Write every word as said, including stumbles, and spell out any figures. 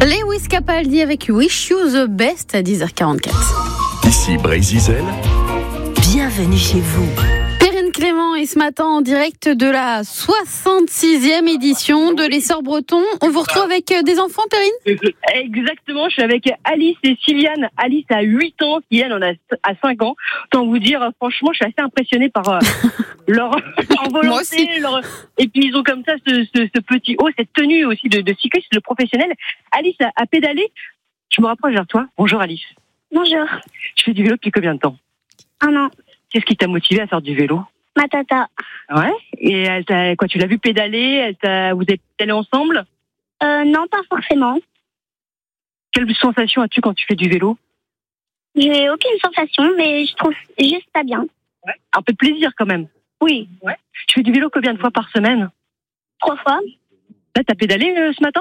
Lewis Capaldi avec Wish You the Best à dix heures quarante-quatre. Ici Brésil. Bienvenue chez vous. Perrine Clément est ce matin en direct de la soixante-sixième édition de l'Essor Breton. On vous retrouve avec des enfants, Perrine ? Exactement, je suis avec Alice et Sylviane. Alice a huit ans, Sylviane en a à cinq ans. Autant vous dire, franchement, je suis assez impressionnée par euh, leur, leur volonté. Leur... Et puis ils ont comme ça ce, ce, ce petit haut, cette tenue aussi de, de cycliste, de professionnel. Alice a, a pédalé. Je me rapproche vers toi. Bonjour Alice. Bonjour. Tu fais du vélo depuis combien de temps ? Un an. Qu'est-ce qui t'a motivé à faire du vélo ? Ma tata. Ouais. Et elle t'a, quoi, tu l'as vu pédaler ? Elle t'a, vous avez pédalé ensemble ? Euh, non, pas forcément. Quelle sensation as-tu quand tu fais du vélo ? J'ai aucune sensation, mais je trouve juste ça bien. Ouais. Un peu de plaisir quand même. Oui. Ouais. Tu fais du vélo combien de fois par semaine ? Trois fois. Là, t'as pédalé euh, ce matin ?